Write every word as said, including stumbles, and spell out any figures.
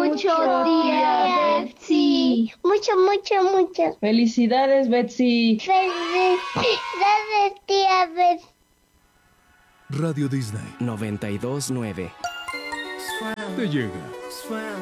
mucho, tía Betsy. Mucho, mucho, mucho. Felicidades, Betsy. Felicidades, tía Betsy. Radio Disney noventa y dos nueve te llega.